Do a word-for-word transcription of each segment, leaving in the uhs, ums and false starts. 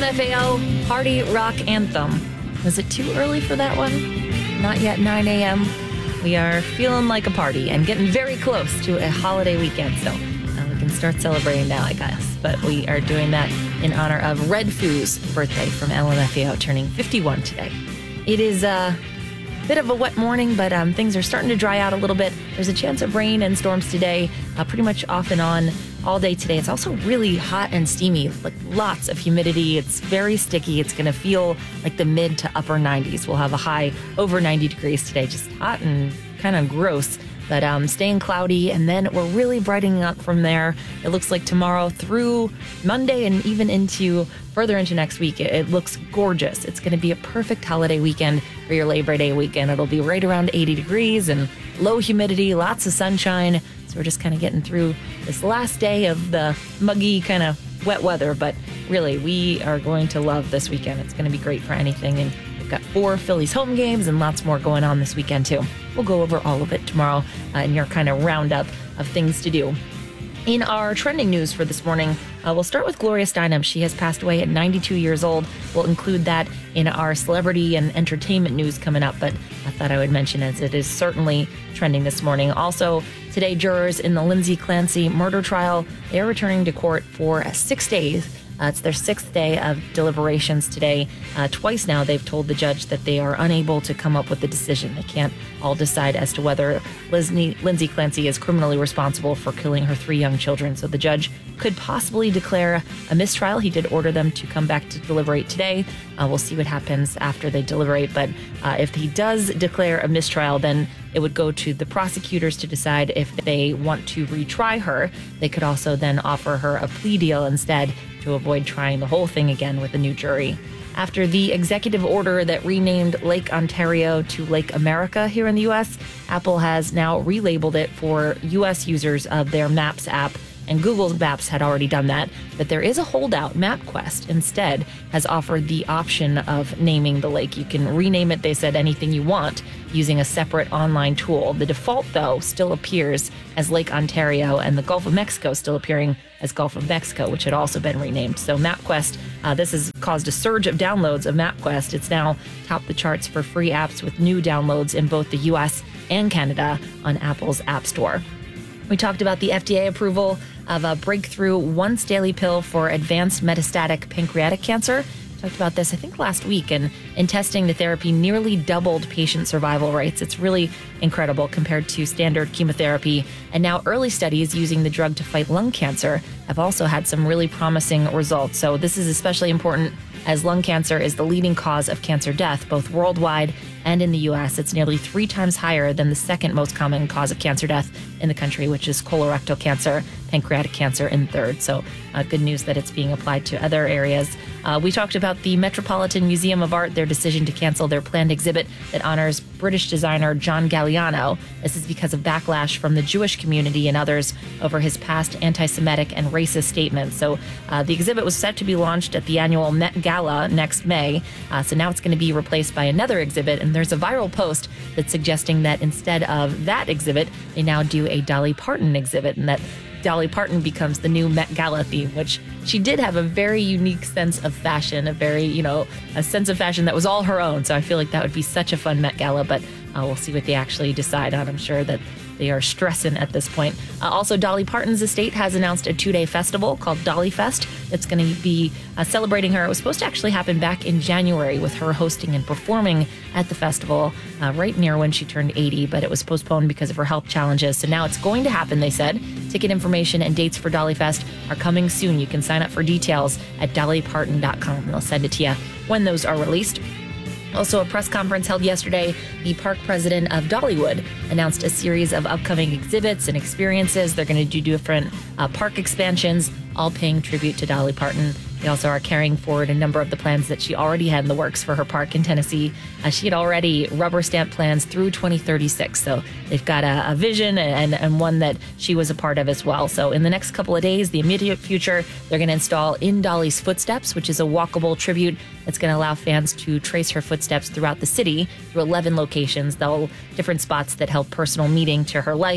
M F A O Party Rock Anthem. Is it too early for that one? Not yet nine a.m. We are feeling like a party and getting very close to a holiday weekend, so uh, we can start celebrating now, I guess. But we are doing that in honor of Red Foo's birthday from L M F A O, turning fifty-one today. It is a bit of a wet morning, but um, things are starting to dry out a little bit. There's a chance of rain and storms today, uh, pretty much off and on all day today. It's also really hot and steamy, like lots of humidity. It's very sticky. It's going to feel like the mid to upper nineties. We'll have a high over ninety degrees today, just hot and kind of gross. But um, staying cloudy, and then we're really brightening up from there. It looks like tomorrow through Monday and even into further into next week, it, it looks gorgeous. It's going to be a perfect holiday weekend for your Labor Day weekend. It'll be right around eighty degrees and low humidity, lots of sunshine. So we're just kind of getting through this last day of the muggy kind of wet weather. But really, we are going to love this weekend. It's going to be great for anything. And we've got four Phillies home games and lots more going on this weekend, too. We'll go over all of it tomorrow uh, in your kind of roundup of things to do. In our trending news for this morning, uh, we'll start with Gloria Steinem. She has passed away at ninety-two years old. We'll include that in our celebrity and entertainment news coming up, but I thought I would mention as it is certainly trending this morning. Also, today, jurors in the Lindsay Clancy murder trial, they are returning to court for six days. Uh, it's their sixth day of deliberations today. Uh, twice now, they've told the judge that they are unable to come up with a decision. They can't all decide as to whether Lindsay, Lindsay Clancy is criminally responsible for killing her three young children. So the judge could possibly declare a mistrial. He did order them to come back to deliberate today. Uh, we'll see what happens after they deliberate. But uh, if he does declare a mistrial, then it would go to the prosecutors to decide if they want to retry her. They could also then offer her a plea deal instead to avoid trying the whole thing again with a new jury. After the executive order that renamed Lake Ontario to Lake America here in the U S, Apple has now relabeled it for U S users of their Maps app, and Google's Maps had already done that. But there is a holdout. MapQuest instead has offered the option of naming the lake. You can rename it, they said, anything you want using a separate online tool. The default, though, still appears as Lake Ontario, and the Gulf of Mexico still appearing as Gulf of Mexico, which had also been renamed. So MapQuest, uh, this has caused a surge of downloads of MapQuest. It's now topped the charts for free apps with new downloads in both the U S and Canada on Apple's App Store. We talked about the F D A approval of a breakthrough once daily pill for advanced metastatic pancreatic cancer. Talked about this, I think, last week, and in testing, the therapy nearly doubled patient survival rates. It's really incredible compared to standard chemotherapy. And now early studies using the drug to fight lung cancer have also had some really promising results. So this is especially important as lung cancer is the leading cause of cancer death, both worldwide and in the U S. It's nearly three times higher than the second most common cause of cancer death in the country, which is colorectal cancer, pancreatic cancer in third. So uh, good news that it's being applied to other areas. Uh, we talked about the Metropolitan Museum of Art, their decision to cancel their planned exhibit that honors British designer John Galliano. This is because of backlash from the Jewish community and others over his past anti-Semitic and racist statements. So uh, the exhibit was set to be launched at the annual Met Gala next May. Uh, so now it's going to be replaced by another exhibit. And there's a viral post that's suggesting that instead of that exhibit, they now do a Dolly Parton exhibit, and that Dolly Parton becomes the new Met Gala theme, which she did have a very unique sense of fashion, a very, you know, a sense of fashion that was all her own. So I feel like that would be such a fun Met Gala, but uh, we'll see what they actually decide on. I'm sure that they are stressing at this point. Uh, also, Dolly Parton's estate has announced a two-day festival called Dolly Fest that's going to be uh, celebrating her. It was supposed to actually happen back in January with her hosting and performing at the festival uh, right near when she turned eighty, but it was postponed because of her health challenges. So now it's going to happen, they said. Ticket information and dates for Dolly Fest are coming soon. You can sign up for details at dolly parton dot com. They'll send it to you when those are released. Also, a press conference held yesterday, the park president of Dollywood announced a series of upcoming exhibits and experiences. They're going to do different uh, park expansions, all paying tribute to Dolly Parton. They also are carrying forward a number of the plans that she already had in the works for her park in Tennessee. Uh, she had already rubber stamped plans through twenty thirty-six. So they've got a, a vision and, and one that she was a part of as well. So in the next couple of days, the immediate future, they're going to install In Dolly's Footsteps, which is a walkable tribute that's going to allow fans to trace her footsteps throughout the city through eleven locations. They'll different spots that held personal meaning to her life.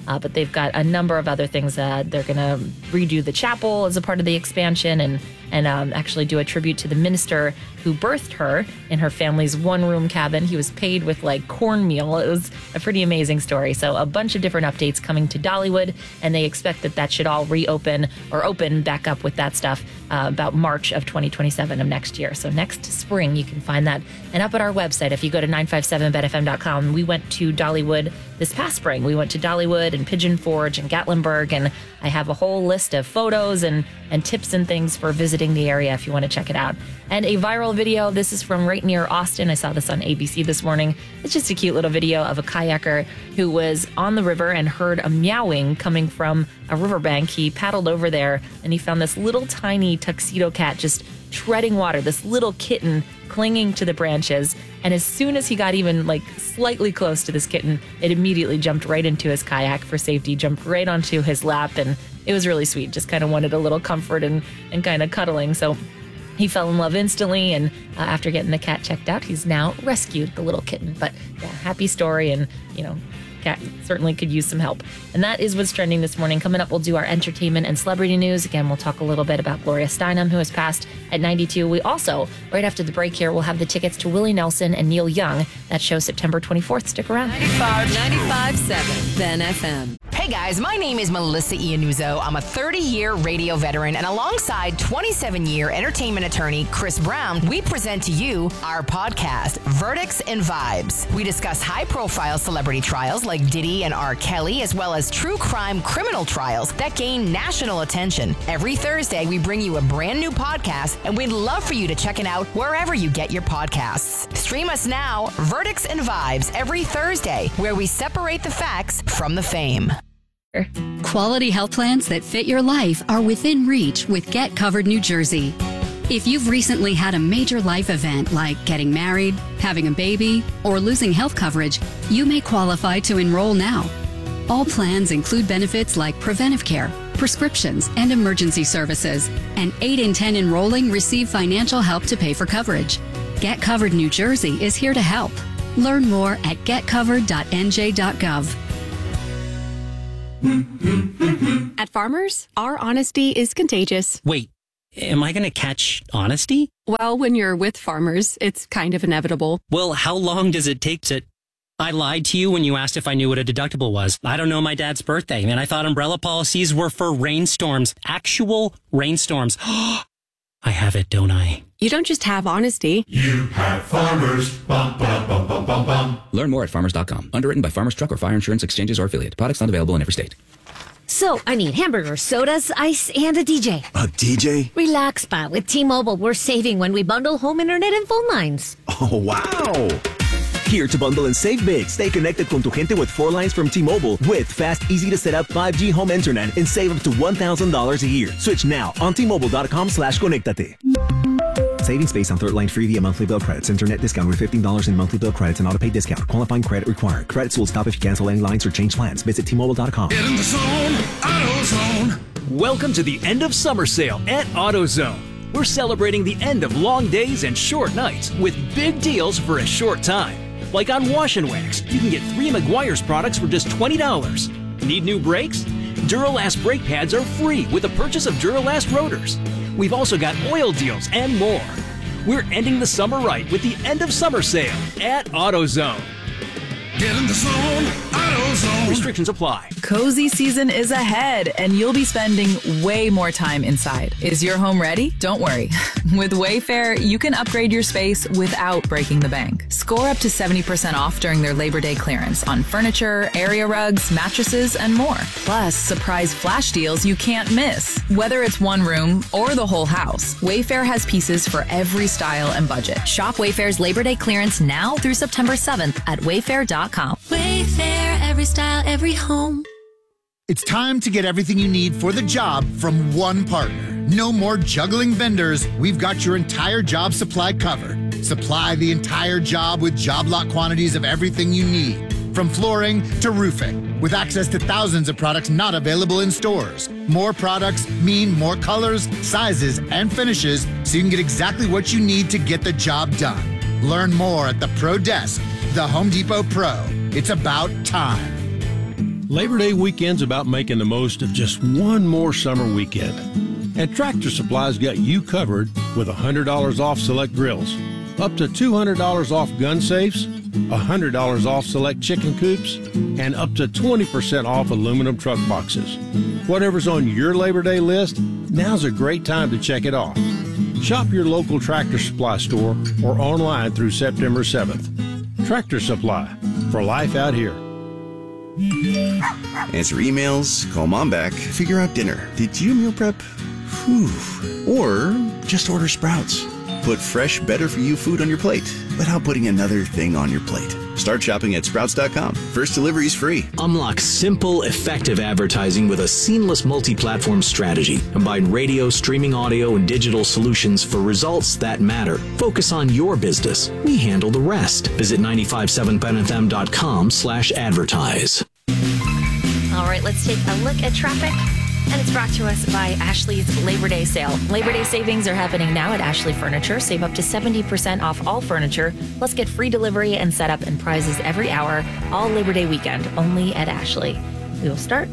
Uh, but they've got a number of other things. Uh, they're going to redo the chapel as a part of the expansion and and um, actually do a tribute to the minister who birthed her in her family's one-room cabin. He was paid with like cornmeal. It was a pretty amazing story. So a bunch of different updates coming to Dollywood, and they expect that that should all reopen or open back up with that stuff uh, about March of twenty twenty-seven of next year. So next spring, you can find that. And up at our website, if you go to nine five seven bet f m dot com, we went to Dollywood this past spring. We went to Dollywood and Pigeon Forge and Gatlinburg, and I have a whole list of photos and, and tips and things for visiting the area if you want to check it out. And a viral video, this is from right near Austin. I saw this on A B C this morning. It's just a cute little video of a kayaker who was on the river and heard a meowing coming from a riverbank. He paddled over there and he found this little tiny tuxedo cat just treading water, this little kitten clinging to the branches. And as soon as he got even like slightly close to this kitten, it immediately jumped right into his kayak for safety, jumped right onto his lap, and it was really sweet. Just kind of wanted a little comfort and, and kind of cuddling. So he fell in love instantly, and uh, after getting the cat checked out, he's now rescued the little kitten. But yeah, happy story, and you know, cat certainly could use some help. And that is what's trending this morning. Coming up, we'll do our entertainment and celebrity news. Again, we'll talk a little bit about Gloria Steinem, who has passed at ninety-two. We also, right after the break here, we'll have the tickets to Willie Nelson and Neil Young. That show September twenty-fourth. Stick around. ninety-five, ninety-five point seven, Ben F M. Hey guys, my name is Melissa Iannuzzo. I'm a thirty-year radio veteran, and alongside twenty-seven-year entertainment attorney Chris Brown, we present to you our podcast, Verdicts and Vibes. We discuss high-profile celebrity trials like Diddy and R. Kelly, as well as true crime criminal trials that gain national attention. Every Thursday, we bring you a brand new podcast, and we'd love for you to check it out wherever you get your podcasts. Stream us now, Verdicts and Vibes, every Thursday, where we separate the facts from the fame. Quality health plans that fit your life are within reach with Get Covered New Jersey. If you've recently had a major life event like getting married, having a baby, or losing health coverage, you may qualify to enroll now. All plans include benefits like preventive care, prescriptions, and emergency services, and eight in ten enrolling receive financial help to pay for coverage. Get Covered New Jersey is here to help. Learn more at get covered dot n j dot gov. At Farmers, our honesty is contagious. Wait, am I going to catch honesty? Well, when you're with Farmers, it's kind of inevitable. Well, how long does it take to... I lied to you when you asked if I knew what a deductible was. I don't know my dad's birthday, and I thought umbrella policies were for rainstorms. Actual rainstorms. I have it, don't I? You don't just have honesty. You have Farmers. Bum, bum, bum, bum, bum, bum. Learn more at farmers dot com. Underwritten by Farmers Truck or Fire Insurance Exchanges or Affiliate. Products not available in every state. So, I need hamburgers, sodas, ice, and a D J. A D J? Relax, Pa. With T-Mobile, we're saving when we bundle home internet and phone lines. Oh, wow! Here to bundle and save big. Stay connected con tu gente with four lines from T-Mobile with fast, easy-to-set-up five G home internet and save up to one thousand dollars a year. Switch now on T Mobile dot com slash conectate. Savings based on third line free via monthly bill credits. Internet discount with fifteen dollars in monthly bill credits and auto-pay discount. Qualifying credit required. Credits will stop if you cancel any lines or change plans. Visit T Mobile dot com. Get in the zone, AutoZone. Welcome to the end of summer sale at AutoZone. We're celebrating the end of long days and short nights with big deals for a short time. Like on Wash and Wax, you can get three Meguiar's products for just twenty dollars. Need new brakes? Duralast brake pads are free with the purchase of Duralast rotors. We've also got oil deals and more. We're ending the summer right with the end of summer sale at AutoZone. Get in the zone, AutoZone. Restrictions apply. Cozy season is ahead, and you'll be spending way more time inside. Is your home ready? Don't worry. With Wayfair, you can upgrade your space without breaking the bank. Score up to seventy percent off during their Labor Day clearance on furniture, area rugs, mattresses, and more. Plus, surprise flash deals you can't miss. Whether it's one room or the whole house, Wayfair has pieces for every style and budget. Shop Wayfair's Labor Day clearance now through September seventh at wayfair dot com. Wayfair, every style, every home. It's time to get everything you need for the job from one partner. No more juggling vendors. We've got your entire job supply covered. Supply the entire job with job lot quantities of everything you need, from flooring to roofing, with access to thousands of products not available in stores. More products mean more colors, sizes, and finishes, so you can get exactly what you need to get the job done. Learn more at the Pro Desk, the Home Depot Pro. It's about time. Labor Day weekend's about making the most of just one more summer weekend. And Tractor Supply's got you covered with one hundred dollars off select grills, up to two hundred dollars off gun safes, one hundred dollars off select chicken coops, and up to twenty percent off aluminum truck boxes. Whatever's on your Labor Day list, now's a great time to check it off. Shop your local Tractor Supply store or online through September seventh. Tractor Supply, for life out here. Answer emails, call mom back, figure out dinner. Did you meal prep? Whew. Or just order Sprouts. Put fresh, better-for-you food on your plate without putting another thing on your plate. Start shopping at Sprouts dot com. First delivery is free. Unlock simple, effective advertising with a seamless multi-platform strategy. Combine radio, streaming audio, and digital solutions for results that matter. Focus on your business. We handle the rest. Visit nine five seven ben f m dot com slash advertise. All right, let's take a look at traffic. And it's brought to us by Ashley's Labor Day sale. Labor Day savings are happening now at Ashley Furniture. Save up to seventy percent off all furniture. Plus get free delivery and setup and prizes every hour all Labor Day weekend, only at Ashley. We will start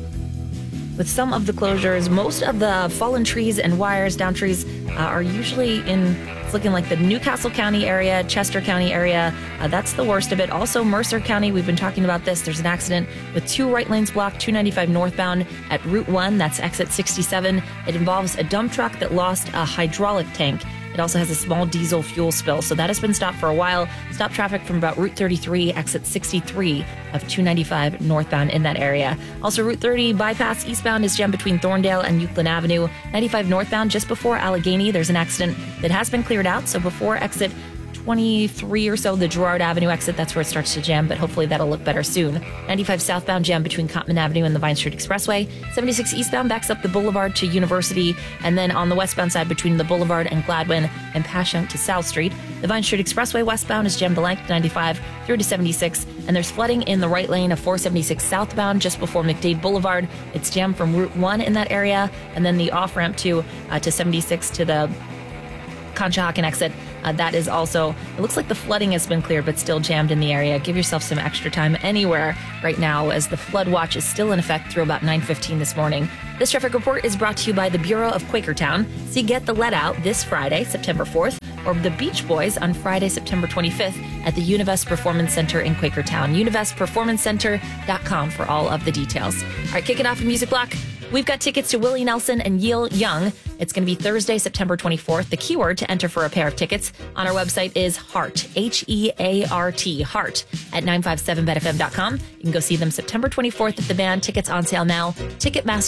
with some of the closures. Most of the fallen trees and wires, down trees, uh, are usually in, it's looking like the Newcastle County area, Chester County area. Uh, that's the worst of it. Also, Mercer County, we've been talking about this. There's an accident with two right lanes blocked, two ninety-five northbound at Route one. That's exit sixty-seven. It involves a dump truck that lost a hydraulic tank. It also has a small diesel fuel spill, so that has been stopped for a while. Stop traffic from about Route thirty-three, exit sixty-three of two ninety-five northbound in that area. Also, Route thirty bypass eastbound is jammed between Thorndale and Euclid Avenue. ninety-five northbound just before Allegheny, there's an accident that has been cleared out, so before exit twenty-three or so, the Girard Avenue exit, that's where it starts to jam, but hopefully that'll look better soon. ninety-five southbound jam between Cottman Avenue and the Vine Street Expressway. seventy-six eastbound backs up the Boulevard to University, and then on the westbound side between the Boulevard and Gladwin and Passyunk to South Street. The Vine Street Expressway westbound is jammed to length ninety-five through to seventy-six, and there's flooding in the right lane of four seventy-six southbound just before McDade Boulevard. It's jammed from Route one in that area, and then the off-ramp to, uh, to seventy-six to the Conshohocken exit. Uh, that is also, it looks like the flooding has been cleared, but still jammed in the area. Give yourself some extra time anywhere right now, as the flood watch is still in effect through about nine fifteen this morning. This traffic report is brought to you by the Bureau of Quakertown. See Get the Let Out this Friday, September fourth, or the Beach Boys on Friday, September twenty-fifth at the Univest Performance Center in Quakertown. univest performance center dot com for all of the details. All right, kicking off in Music Block. We've got tickets to Willie Nelson and Yale Young. It's going to be Thursday, September twenty-fourth. The keyword to enter for a pair of tickets on our website is HEART, H E A R T, HEART, at nine five seven ben f m dot com. You can go see them September twenty-fourth at the band. Tickets on sale now. Ticketmaster.